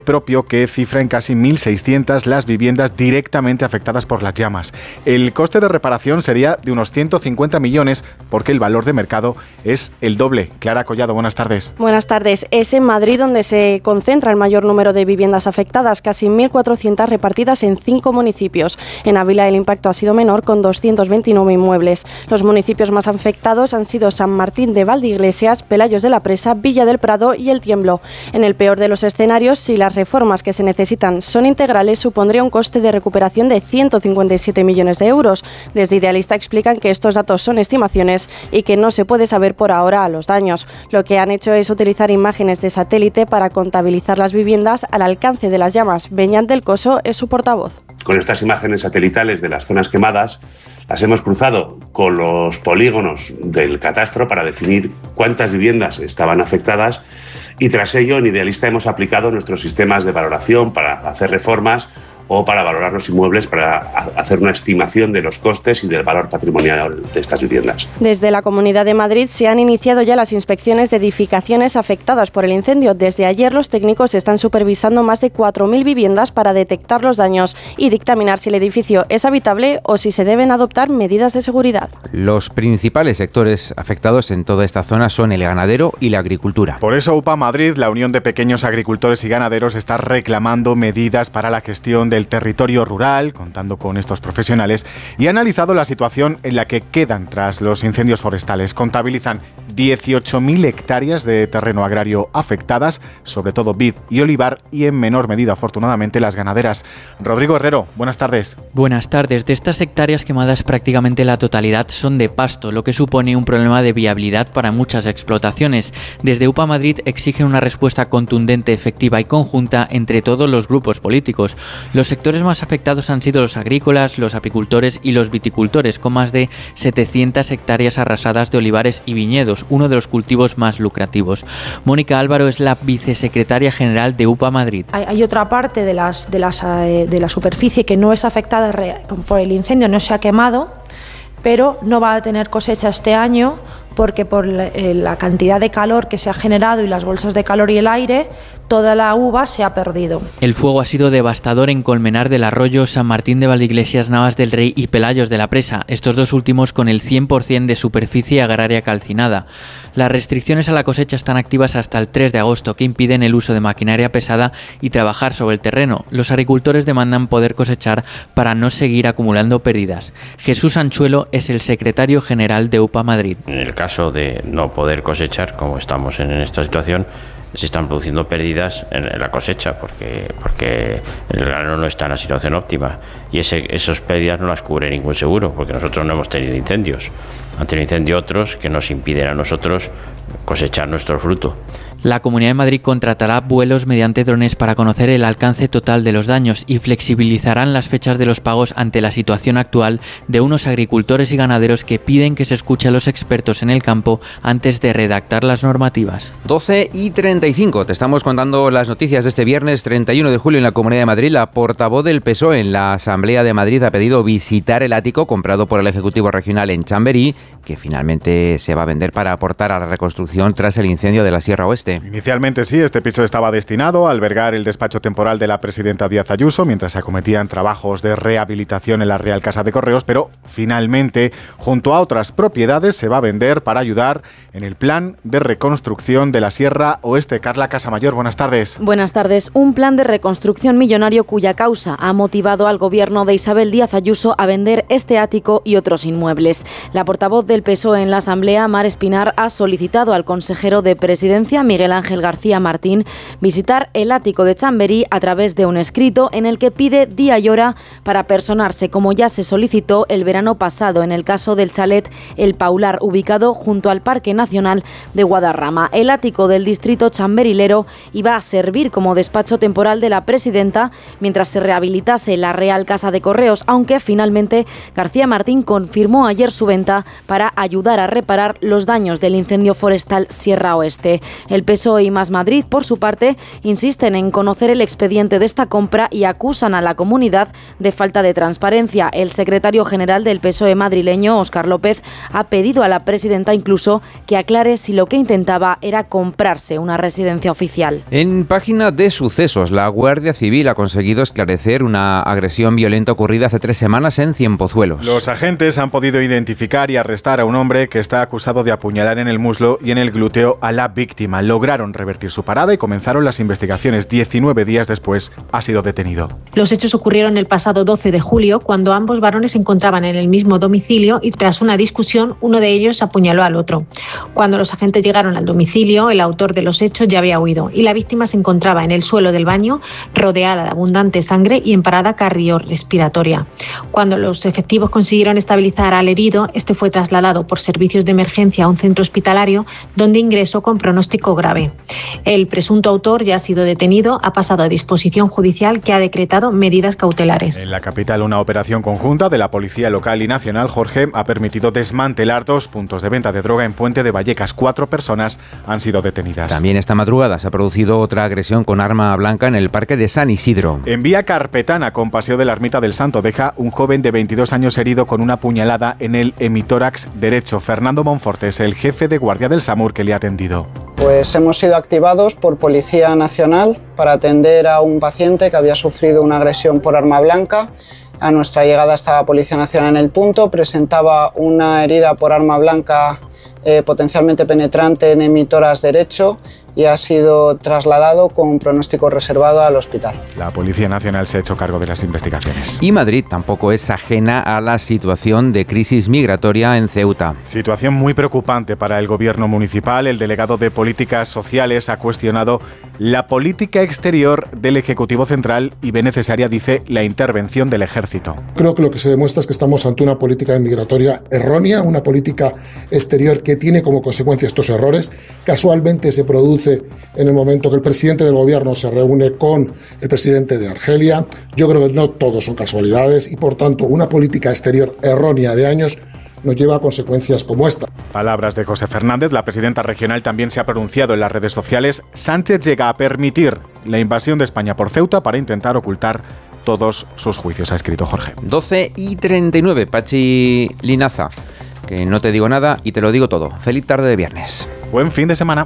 propio que cifra en casi 1.600 las viviendas directamente afectadas por las llamas. El coste de reparación sería de unos 150 millones porque el valor de mercado es el doble. Clara Collado, buenas tardes. Buenas tardes. Es en Madrid donde se concentra el mayor número de viviendas afectadas, casi 1.400 repartidas en 5 municipios. En Ávila el impacto ha sido menor, con 229 inmuebles. Los municipios más afectados han sido San Martín de Valdeiglesias, Pelayos de la Presa, Villa del Prado y El Tiemblo. En el peor de los escenarios, si las reformas que se necesitan son integrales, supondría un coste de recuperación de 157 millones de euros. Desde Idealista explican que estos datos son estimaciones y que no se puede saber por ahora a los daños. Lo que han hecho es utilizar imágenes de satélite para contabilizar las viviendas al alcance de las llamas. Beñat del Coso es su portavoz. Con estas imágenes satelitales de las zonas quemadas, las hemos cruzado con los polígonos del catastro para definir cuántas viviendas estaban afectadas, y tras ello en Idealista hemos aplicado nuestros sistemas de valoración para hacer reformas o para valorar los inmuebles, para hacer una estimación de los costes y del valor patrimonial de estas viviendas. Desde la Comunidad de Madrid se han iniciado ya las inspecciones de edificaciones afectadas por el incendio. Desde ayer los técnicos están supervisando más de 4.000 viviendas para detectar los daños y dictaminar si el edificio es habitable o si se deben adoptar medidas de seguridad. Los principales sectores afectados en toda esta zona son el ganadero y la agricultura. Por eso UPA Madrid, la Unión de Pequeños Agricultores y Ganaderos, está reclamando medidas para la gestión del territorio rural, contando con estos profesionales, y ha analizado la situación en la que quedan tras los incendios forestales. Contabilizan 18.000 hectáreas de terreno agrario afectadas, sobre todo vid y olivar, y en menor medida, afortunadamente, las ganaderas. Rodrigo Herrero, buenas tardes. Buenas tardes. De estas hectáreas quemadas, prácticamente la totalidad son de pasto, lo que supone un problema de viabilidad para muchas explotaciones. Desde UPA Madrid exigen una respuesta contundente, efectiva y conjunta entre todos los grupos políticos. Los sectores más afectados han sido los agrícolas, los apicultores y los viticultores, con más de 700 hectáreas arrasadas de olivares y viñedos, uno de los cultivos más lucrativos. Mónica Álvaro es la vicesecretaria general de UPA Madrid. Hay otra parte de la superficie que no es afectada por el incendio, no se ha quemado, pero no va a tener cosecha este año porque por la cantidad de calor que se ha generado y las bolsas de calor y el aire, toda la uva se ha perdido. El fuego ha sido devastador en Colmenar del Arroyo, San Martín de Valdeiglesias, Navas del Rey y Pelayos de la Presa, estos dos últimos con el 100% de superficie agraria calcinada. Las restricciones a la cosecha están activas hasta el 3 de agosto, que impiden el uso de maquinaria pesada y trabajar sobre el terreno. Los agricultores demandan poder cosechar para no seguir acumulando pérdidas. Jesús Anchuelo es el secretario general de UPA Madrid. En el caso de no poder cosechar, como estamos en esta situación, se están produciendo pérdidas en la cosecha porque el grano no está en la situación óptima y esas pérdidas no las cubre ningún seguro, porque nosotros no hemos tenido incendios. Han tenido incendio otros que nos impiden a nosotros cosechar nuestro fruto. La Comunidad de Madrid contratará vuelos mediante drones para conocer el alcance total de los daños y flexibilizarán las fechas de los pagos ante la situación actual de unos agricultores y ganaderos que piden que se escuche a los expertos en el campo antes de redactar las normativas. 12:35, te estamos contando las noticias de este viernes 31 de julio en la Comunidad de Madrid. La portavoz del PSOE en la Asamblea de Madrid ha pedido visitar el ático comprado por el Ejecutivo Regional en Chamberí, que finalmente se va a vender para aportar a la reconstrucción tras el incendio de la Sierra Oeste. Inicialmente sí, este piso estaba destinado a albergar el despacho temporal de la presidenta Díaz Ayuso mientras se acometían trabajos de rehabilitación en la Real Casa de Correos, pero finalmente, junto a otras propiedades, se va a vender para ayudar en el plan de reconstrucción de la Sierra Oeste. Carla Casamayor, buenas tardes. Buenas tardes. Un plan de reconstrucción millonario cuya causa ha motivado al gobierno de Isabel Díaz Ayuso a vender este ático y otros inmuebles. La portavoz del PSOE en la Asamblea, Mar Espinar, ha solicitado al consejero de Presidencia, Miguel Ángel García Martín, visitar el ático de Chamberí a través de un escrito en el que pide día y hora para personarse, como ya se solicitó el verano pasado en el caso del chalet El Paular, ubicado junto al Parque Nacional de Guadarrama. El ático del distrito chamberilero iba a servir como despacho temporal de la presidenta mientras se rehabilitase la Real Casa de Correos, aunque finalmente García Martín confirmó ayer su venta para ayudar a reparar los daños del incendio forestal Sierra Oeste. El PSOE y Más Madrid, por su parte, insisten en conocer el expediente de esta compra y acusan a la comunidad de falta de transparencia. El secretario general del PSOE madrileño, Óscar López, ha pedido a la presidenta incluso que aclare si lo que intentaba era comprarse una residencia oficial. En página de sucesos, la Guardia Civil ha conseguido esclarecer una agresión violenta ocurrida hace 3 semanas en Cienpozuelos. Los agentes han podido identificar y arrestar a un hombre que está acusado de apuñalar en el muslo y en el glúteo a la víctima. Lograron revertir su parada y comenzaron las investigaciones. 19 días después ha sido detenido. Los hechos ocurrieron el pasado 12 de julio, cuando ambos varones se encontraban en el mismo domicilio y tras una discusión, uno de ellos apuñaló al otro. Cuando los agentes llegaron al domicilio, el autor de los hechos ya había huido y la víctima se encontraba en el suelo del baño, rodeada de abundante sangre y en parada cardiorrespiratoria. Cuando los efectivos consiguieron estabilizar al herido, este fue trasladado por servicios de emergencia a un centro hospitalario donde ingresó con pronóstico grave. El presunto autor ya ha sido detenido, ha pasado a disposición judicial que ha decretado medidas cautelares. En la capital, una operación conjunta de la Policía Local y Nacional, Jorge, ha permitido desmantelar 2 puntos de venta de droga en Puente de Vallecas. 4 personas han sido detenidas. También esta madrugada se ha producido otra agresión con arma blanca en el Parque de San Isidro. En vía carpetana, con Paseo de la Ermita del Santo, deja un joven de 22 años herido con una puñalada en el hemitórax derecho. Fernando Monforte es el jefe de guardia del SAMUR que le ha atendido. Pues hemos sido activados por Policía Nacional para atender a un paciente que había sufrido una agresión por arma blanca. A nuestra llegada estaba Policía Nacional en el punto, presentaba una herida por arma blanca potencialmente penetrante en hemitórax derecho y ha sido trasladado con pronóstico reservado al hospital. La Policía Nacional se ha hecho cargo de las investigaciones. Y Madrid tampoco es ajena a la situación de crisis migratoria en Ceuta. Situación muy preocupante para el gobierno municipal. El delegado de Políticas Sociales ha cuestionado la política exterior del Ejecutivo Central y ve necesaria, dice, la intervención del Ejército. Creo que lo que se demuestra es que estamos ante una política migratoria errónea, una política exterior que tiene como consecuencia estos errores. Casualmente se produce en el momento que el presidente del gobierno se reúne con el presidente de Argelia. Yo creo que no todos son casualidades y, por tanto, una política exterior errónea de años nos lleva a consecuencias como esta. Palabras de José Fernández. La presidenta regional también se ha pronunciado en las redes sociales. Sánchez llega a permitir la invasión de España por Ceuta para intentar ocultar todos sus juicios, ha escrito Jorge. 12:39, Pachi Linaza. Que no te digo nada y te lo digo todo. Feliz tarde de viernes. Buen fin de semana.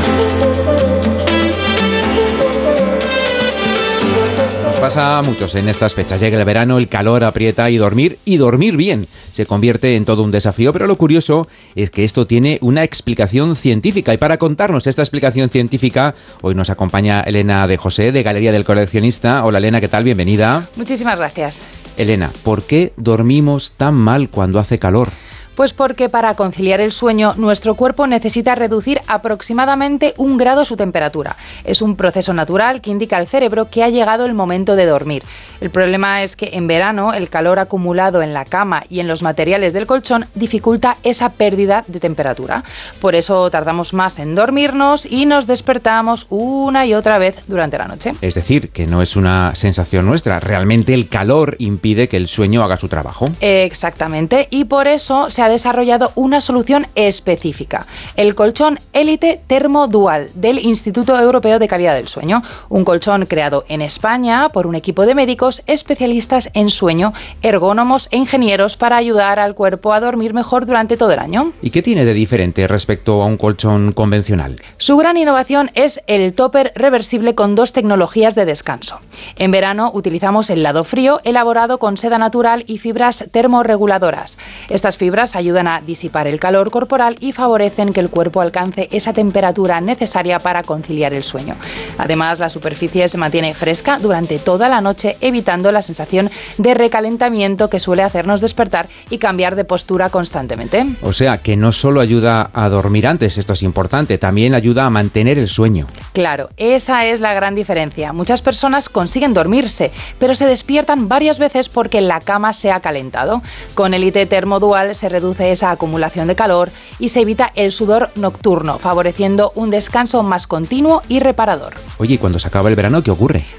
Pasa a muchos en estas fechas. Llega el verano, el calor aprieta y dormir bien se convierte en todo un desafío, pero lo curioso es que esto tiene una explicación científica y para contarnos esta explicación científica hoy nos acompaña Elena de José de Galería del Coleccionista. Hola Elena, ¿qué tal? Bienvenida. Muchísimas gracias. Elena, ¿por qué dormimos tan mal cuando hace calor? Pues porque para conciliar el sueño, nuestro cuerpo necesita reducir aproximadamente 1 grado su temperatura. Es un proceso natural que indica al cerebro que ha llegado el momento de dormir. El problema es que en verano el calor acumulado en la cama y en los materiales del colchón dificulta esa pérdida de temperatura. Por eso tardamos más en dormirnos y nos despertamos una y otra vez durante la noche. Es decir, que no es una sensación nuestra, realmente el calor impide que el sueño haga su trabajo. Exactamente, y por eso se ha desarrollado una solución específica, el colchón Elite Thermodual del Instituto Europeo de Calidad del Sueño, un colchón creado en España por un equipo de médicos especialistas en sueño, ergónomos e ingenieros para ayudar al cuerpo a dormir mejor durante todo el año. ¿Y qué tiene de diferente respecto a un colchón convencional? Su gran innovación es el topper reversible con 2 tecnologías de descanso. En verano utilizamos el lado frío elaborado con seda natural y fibras termorreguladoras. Estas fibras ayudan a disipar el calor corporal y favorecen que el cuerpo alcance esa temperatura necesaria para conciliar el sueño. Además, la superficie se mantiene fresca durante toda la noche, evitando la sensación de recalentamiento que suele hacernos despertar y cambiar de postura constantemente. O sea, que no solo ayuda a dormir antes, esto es importante, también ayuda a mantener el sueño. Claro, esa es la gran diferencia. Muchas personas consiguen dormirse, pero se despiertan varias veces porque la cama se ha calentado. Con Elite Thermodual se reduce esa acumulación de calor y se evita el sudor nocturno, favoreciendo un descanso más continuo y reparador. Oye, ¿y cuando se acaba el verano qué ocurre?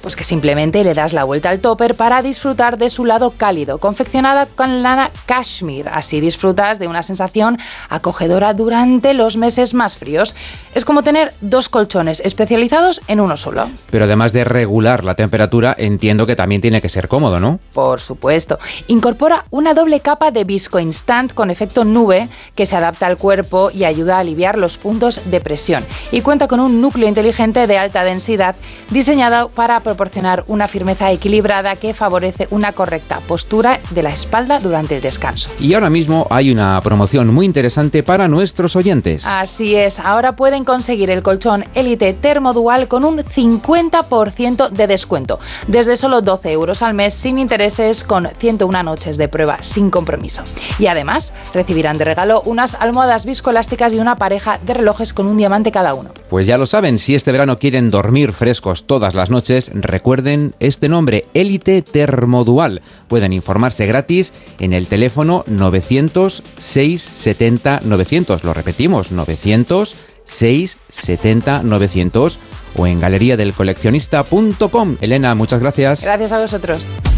Pues que simplemente le das la vuelta al topper para disfrutar de su lado cálido, confeccionada con lana cashmere. Así disfrutas de una sensación acogedora durante los meses más fríos. Es como tener 2 colchones especializados en uno solo. Pero además de regular la temperatura, entiendo que también tiene que ser cómodo, ¿no? Por supuesto. Incorpora una doble capa de visco instant con efecto nube que se adapta al cuerpo y ayuda a aliviar los puntos de presión. Y cuenta con un núcleo inteligente de alta densidad diseñado para proporcionar una firmeza equilibrada que favorece una correcta postura de la espalda durante el descanso. Y ahora mismo hay una promoción muy interesante para nuestros oyentes. Así es, ahora pueden conseguir el colchón Elite Thermodual con un 50% de descuento, desde solo 12 euros al mes, sin intereses, con 101 noches de prueba sin compromiso. Y además recibirán de regalo unas almohadas viscoelásticas y una pareja de relojes con un diamante cada uno. Pues ya lo saben, si este verano quieren dormir frescos todas las noches, recuerden este nombre, Elite Thermodual. Pueden informarse gratis en el teléfono 900 670 900. Lo repetimos, 900 670 900 o en galeriadelcoleccionista.com. Elena, muchas gracias. Gracias a vosotros.